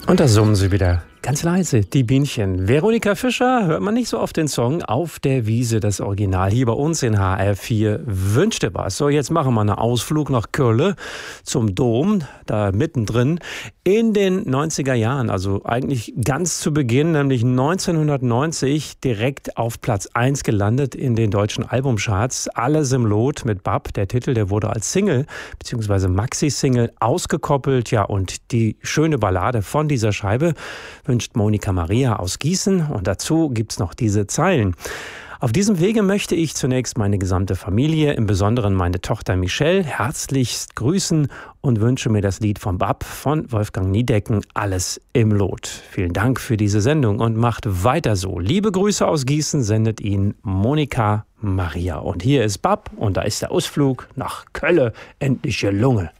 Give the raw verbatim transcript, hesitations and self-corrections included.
Und da summen sie wieder ganz leise, die Bienchen. Veronika Fischer hört man nicht so oft den Song Auf der Wiese, das Original. Hier bei uns in H R vier wünschte was. So, jetzt machen wir einen Ausflug nach Köln zum Dom, da mittendrin. In den neunziger Jahren, also eigentlich ganz zu Beginn, nämlich neunzehnhundertneunzig, direkt auf Platz eins gelandet in den deutschen Albumcharts. Alles im Lot mit Bab. Der Titel, der wurde als Single bzw. Maxi-Single ausgekoppelt. Ja, und die schöne Ballade von dieser Scheibe wünscht Monika Maria aus Gießen, und dazu gibt's noch diese Zeilen. Auf diesem Wege möchte ich zunächst meine gesamte Familie, im Besonderen meine Tochter Michelle, herzlichst grüßen und wünsche mir das Lied von Bab von Wolfgang Niedecken, Alles im Lot. Vielen Dank für diese Sendung und macht weiter so. Liebe Grüße aus Gießen sendet Ihnen Monika Maria. Und hier ist Bab und da ist der Ausflug nach Köln endlich gelungen.